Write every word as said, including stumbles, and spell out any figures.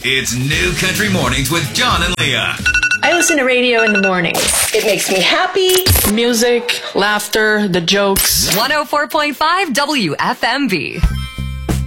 It's New Country Mornings with John and Leah. I listen to radio in the mornings. It makes me happy. Music, laughter, the jokes. one oh four point five W F M V.